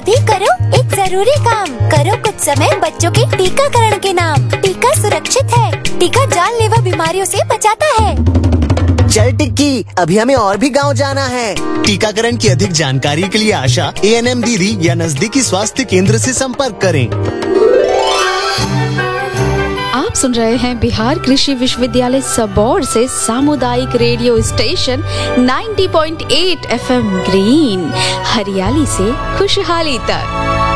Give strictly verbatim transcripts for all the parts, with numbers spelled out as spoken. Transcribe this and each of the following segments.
अभी करो एक जरूरी काम। करो कुछ समय बच्चों के टीकाकरण के नाम। टीका सुरक्षित है। टीका जानलेवा बीमारियों से बचाता है। चल टिक्की, अभी हमें और भी गांव जाना है। टीकाकरण की अधिक जानकारी के लिए आशा, ए एन एम दीदी या नजदीकी स्वास्थ्य केंद्र से संपर्क करें। आप सुन रहे हैं बिहार कृषि विश्वविद्यालय सबौर से सामुदायिक रेडियो स्टेशन नब्बे पॉइंट आठ एफ एम ग्रीन, हरियाली से खुशहाली तक।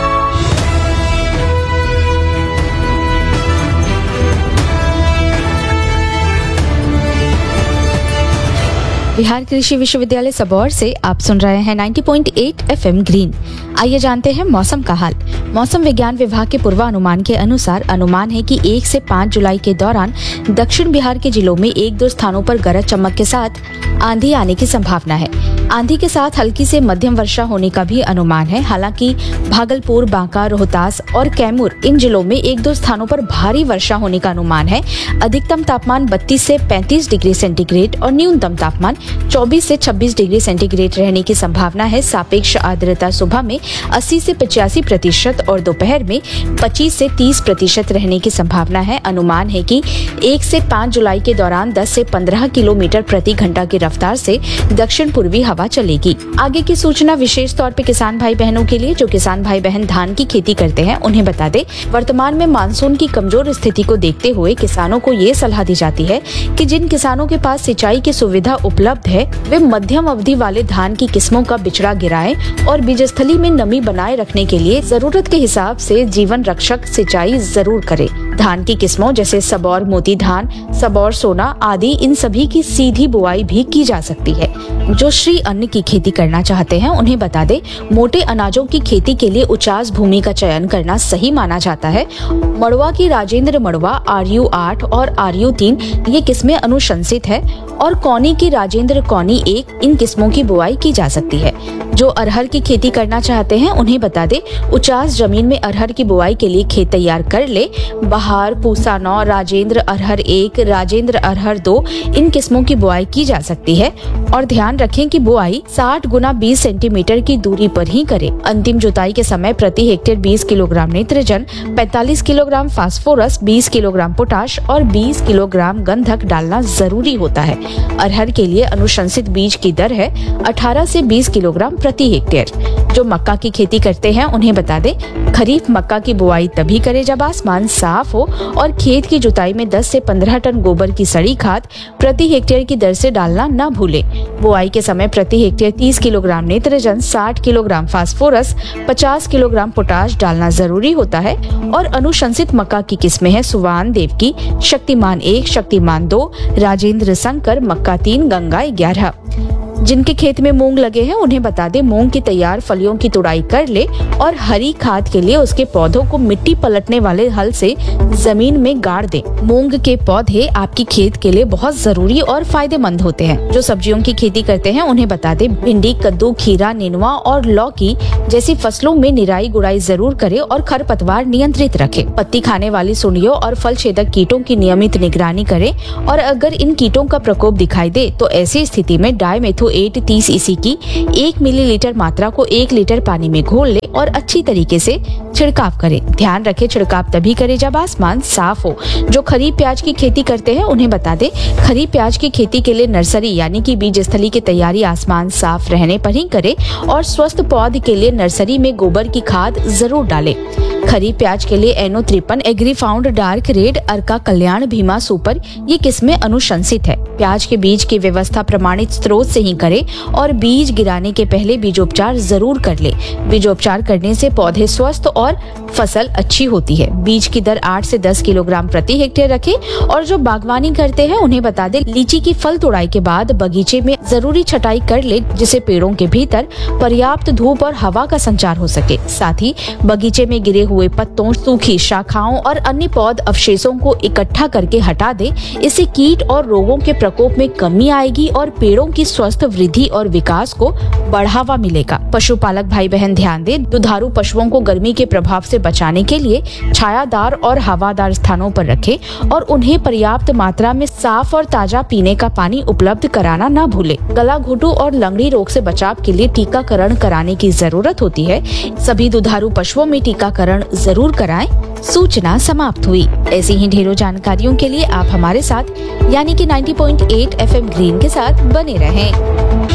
बिहार कृषि विश्वविद्यालय सबौर से आप सुन रहे हैं नब्बे पॉइंट आठ एफ एम ग्रीन। आइए जानते हैं मौसम का हाल। मौसम विज्ञान विभाग के पूर्वानुमान के अनुसार अनुमान है कि एक से पाँच जुलाई के दौरान दक्षिण बिहार के जिलों में एक दो स्थानों पर गरज चमक के साथ आंधी आने की संभावना है। आंधी के साथ हल्की से मध्यम वर्षा होने का भी अनुमान है। हालांकि भागलपुर, बांका, रोहतास और कैमूर इन जिलों में एक दो स्थानों पर भारी वर्षा होने का अनुमान है। अधिकतम तापमान बत्तीस से पैंतीस डिग्री सेंटीग्रेड और न्यूनतम तापमान चौबीस से छब्बीस डिग्री सेंटीग्रेड रहने की संभावना है। सापेक्ष आर्द्रता सुबह में अस्सी से पचासी प्रतिशत और दोपहर में पच्चीस से तीस प्रतिशत रहने की संभावना है। अनुमान है कि एक से पाँच जुलाई के दौरान दस से पंद्रह किलोमीटर प्रति घंटा की रफ्तार से दक्षिण पूर्वी हवा चलेगी। आगे की सूचना विशेष तौर पे किसान भाई बहनों के लिए जो किसान भाई बहन धान की खेती करते हैं उन्हें बता दे। वर्तमान में मानसून की कमजोर स्थिति को देखते हुए किसानों को ये सलाह दी जाती है कि जिन किसानों के पास सिंचाई की सुविधा उपलब्ध है वे मध्यम अवधि वाले धान की किस्मों का बिचड़ा गिराएं और बीजस्थली में नमी बनाए रखने के लिए जरूरत के हिसाब से जीवन रक्षक सिंचाई जरूर करें। धान की किस्मों जैसे सबौर मोती धान, सबौर सोना आदि इन सभी की सीधी बुआई भी की जा सकती है। जो श्री अन्न की खेती करना चाहते हैं उन्हें बता दे मोटे अनाजों की खेती के लिए उचास भूमि का चयन करना सही माना जाता है। मड़वा की राजेंद्र मड़वा आर यू आठ और आर यू तीन ये किस्में अनुशंसित है और कौनी की राजेंद्र कौनी एक इन किस्मों की बुआई की जा सकती है। जो अरहर की खेती करना चाहते हैं उन्हें बता दे उचास जमीन में अरहर की बुआई के लिए खेत तैयार कर ले। बहार, पूसा नौ, राजेंद्र अरहर एक, राजेंद्र अरहर दो इन किस्मों की बुआई की जा सकती है और ध्यान रखें कि बुआई साठ गुना बीस सेंटीमीटर की दूरी पर ही करें। अंतिम जुताई के समय प्रति हेक्टेयर बीस किलोग्राम नेत्रजन, पैंतालीस किलोग्राम फास्फोरस, बीस किलोग्राम पोटाश और बीस किलोग्राम गंधक डालना जरूरी होता है। अरहर के लिए अनुशंसित बीज की दर है अठारह से बीस किलोग्राम प्रति हेक्टेयर। जो मक्का की खेती करते हैं उन्हें बता दे खरीफ मक्का की बुआई तभी करें जब आसमान साफ हो और खेत की जुताई में दस से पंद्रह टन गोबर की सड़ी खाद प्रति हेक्टेयर की दर से डालना न भूले। बुआई के समय प्रति हेक्टेयर तीस किलोग्राम नेत्रजन, साठ किलोग्राम फास्फोरस, पचास किलोग्राम पोटाश डालना जरूरी होता है। और अनुशंसित मक्का की किस्में हैं सुवान देवकी, शक्तिमान एक, शक्तिमान दो, राजेंद्र शंकर, मक्का तीन, गंगा ग्यारह। जिनके खेत में मूंग लगे हैं उन्हें बता दे मूंग की तैयार फलियों की तुड़ाई कर ले और हरी खाद के लिए उसके पौधों को मिट्टी पलटने वाले हल से जमीन में गाड़ दे। मूंग के पौधे आपकी खेत के लिए बहुत जरूरी और फायदेमंद होते हैं। जो सब्जियों की खेती करते हैं उन्हें बता दे भिंडी, कद्दू, खीरा, नेनुआ और लौकी जैसी फसलों में निराई गुड़ाई जरूर करे और खरपतवार नियंत्रित रखे। पत्ती खाने वाली सुंडियों और फल छेदक कीटों की नियमित निगरानी करे और अगर इन कीटों का प्रकोप दिखाई दे तो ऐसी स्थिति में डाइमेथो एट तीस ईसी की एक मिलीलीटर मात्रा को एक लीटर पानी में घोल ले और अच्छी तरीके से छिड़काव करें। ध्यान रखें छिड़काव तभी करें जब आसमान साफ हो। जो खरीफ प्याज की खेती करते हैं उन्हें बता दे खरीफ प्याज की खेती के लिए नर्सरी यानी कि बीज स्थली की तैयारी आसमान साफ रहने पर ही करें और स्वस्थ पौध के लिए नर्सरी में गोबर की खाद जरूर डालें। खरीफ प्याज के लिए एनो त्रिपन, एग्री फाउंड, डार्क रेड, अर्का कल्याण, भीमा सुपर ये किस्में अनुशंसित है। प्याज के बीज की व्यवस्था प्रमाणित स्रोत से ही करें और बीज गिराने के पहले बीजोपचार जरूर कर ले। बीजोपचार करने से पौधे स्वस्थ और फसल अच्छी होती है। बीज की दर आठ से दस किलोग्राम प्रति हेक्टेयर रखें और जो बागवानी करते हैं उन्हें बता दे लीची की फल तोड़ाई के बाद बगीचे में जरूरी छटाई कर ले जिससे पेड़ों के भीतर पर्याप्त धूप और हवा का संचार हो सके। साथ ही बगीचे में गिरे हुए हुए पत्तों, सूखी शाखाओं और अन्य पौध अवशेषों को इकट्ठा करके हटा दे। इससे कीट और रोगों के प्रकोप में कमी आएगी और पेड़ों की स्वस्थ वृद्धि और विकास को बढ़ावा मिलेगा। पशुपालक भाई बहन ध्यान दें, दुधारू पशुओं को गर्मी के प्रभाव से बचाने के लिए छायादार और हवादार स्थानों पर रखें और उन्हें पर्याप्त मात्रा में साफ और ताजा पीने का पानी उपलब्ध कराना न भूलें। गला घोटू और लंगड़ी रोग से बचाव के लिए टीकाकरण कराने की जरूरत होती है। सभी दुधारू पशुओं में टीकाकरण जरूर कराएं। सूचना समाप्त हुई। ऐसी ही ढेरों जानकारियों के लिए आप हमारे साथ यानी कि नब्बे पॉइंट आठ एफएम ग्रीन के साथ बने रहें।